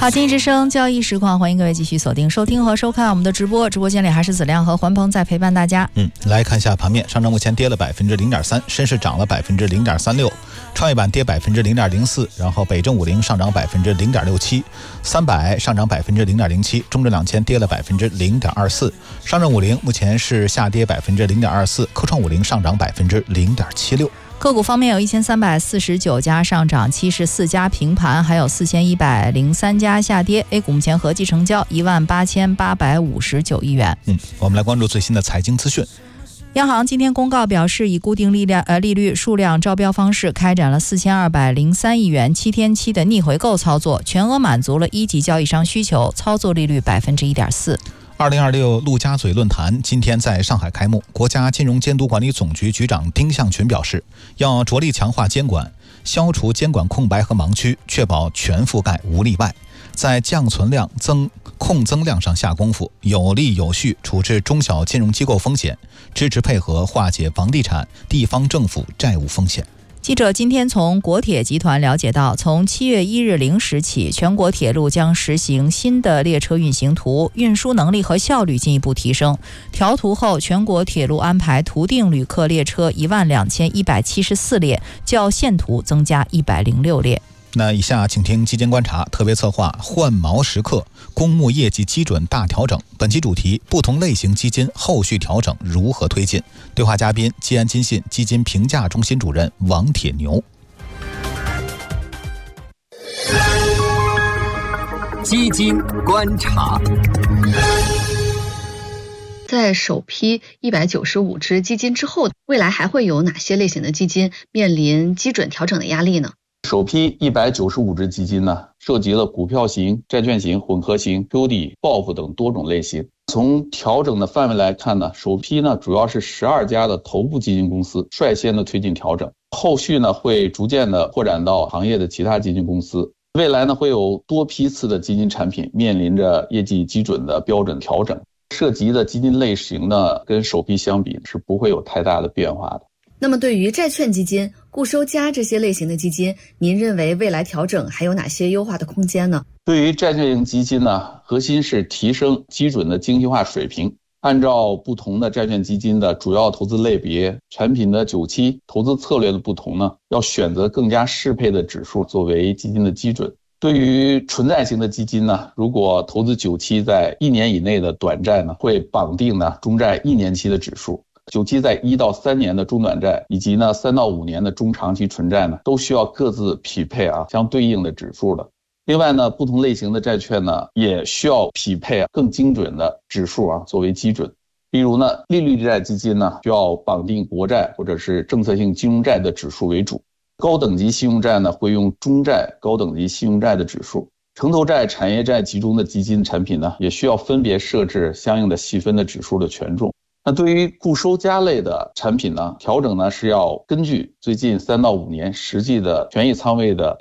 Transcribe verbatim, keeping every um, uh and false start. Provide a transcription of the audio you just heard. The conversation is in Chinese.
好，经济之声交易实况，欢迎各位继续锁定收听和收看我们的直播。直播间里还是子亮和环鹏在陪伴大家。 嗯，来看一下盘面，上证目前跌了百分之零点三，深市涨了百分之零点三六，创业板跌百分之零点零四，然后北证五零上涨百分之零点六七，三百上涨百分之零点零七，中证两千跌了百分之零点二四，上证五零目前是下跌百分之零点二四，科创五零上涨百分之零点七六。 个股方面有一千三百四十九家上涨，七十四家平盘，还有四千一百零三家下跌。A 股目前合计成交一万八千八百五十九亿元。 嗯，我们来关注最新的财经资讯。 央行今天公告表示，以固定利率呃利率数量招标方式开展了四千二百零三亿元七天期的逆回购操作，全额满足了一级交易商需求，操作利率百分之一点四。 二零二六陆家嘴论坛今天在上海开幕，国家金融监督管理总局局长丁向群表示，要着力强化监管，消除监管空白和盲区，确保全覆盖无例外，在降存量、增控增量上下功夫，有力有序处置中小金融机构风险，支持配合化解房地产、地方政府债务风险。 记者今天从国铁集团了解到，从七月一日零时起，全国铁路将实行新的列车运行图，运输能力和效率进一步提升。调图后，全国铁路安排图定旅客列车一万两千一百七十四列，较现图增加一百零六列。 那以下请听基金观察特别策划换毛时刻公募业绩基准大调整，本期主题：不同类型基金后续调整如何推进？对话嘉宾：基安金信基金评价中心主任王铁牛。 基金观察。 在首批一百九十五只基金之后，未来还会有哪些类型的基金面临基准调整的压力呢？ 首批一百九十五只基金呢，涉及了股票型、债券型、混合型、Q D、报复等多种类型。从调整的范围来看呢，首批呢主要是十二家的头部基金公司率先的推进调整，后续呢会逐渐的扩展到行业的其他基金公司。未来呢会有多批次的基金产品面临着业绩基准的标准调整，涉及的基金类型呢跟首批相比是不会有太大的变化的。 那么对于债券基金、固收加这些类型的基金，您认为未来调整还有哪些优化的空间呢？ 对于债券型基金呢，核心是提升基准的精细化水平，按照不同的债券基金的主要投资类别、产品的久期、投资策略的不同呢，要选择更加适配的指数作为基金的基准。对于纯债型的基金呢，如果投资久期在一年以内的短债呢，会绑定呢中债一年期的指数。久期在一到三年的中短债，以及呢三到五年的中长期纯债呢，都需要各自匹配啊相对应的指数的。另外呢，不同类型的债券呢，也需要匹配啊更精准的指数啊作为基准。例如呢，利率债基金呢需要绑定国债或者是政策性金融债的指数为主，高等级信用债呢会用中债、高等级信用债的指数。城投债、产业债集中的基金产品呢，也需要分别设置相应的细分的指数的权重。那对于固收加类的产品呢，调整呢是要根据最近三到五年实际的权益仓位的